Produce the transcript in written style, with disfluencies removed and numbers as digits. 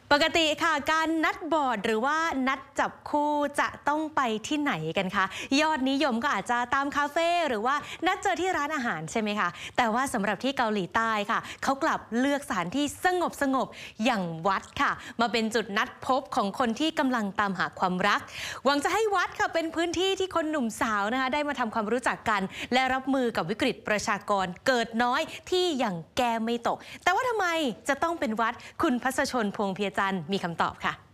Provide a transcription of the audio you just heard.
ปกติค่ะการนัดบอร์ดหรือว่านัดจับคู่จะต้องไปที่ไหนกันคะยอดนิยมก็อาจจะตามคาเฟ่หรือว่านัดเจอที่ร้านอาหารใช่ไหมคะแต่ว่าสำหรับที่เกาหลีใต้ค่ะเขากลับเลือกสถานที่สงบอย่างวัดค่ะมาเป็นจุดนัดพบของคนที่กำลังตามหาความรักหวังจะให้วัดค่ะเป็นพื้นที่ที่คนหนุ่มสาวนะคะได้มาทำความรู้จักกันและรับมือกับวิกฤตประชากรเกิดน้อยที่ยังแก้ไม่ตกแต่ว่าทำไมจะต้องเป็นวัดคุณพัสชนพวงเพียจันทร์มีคำตอบค่ะ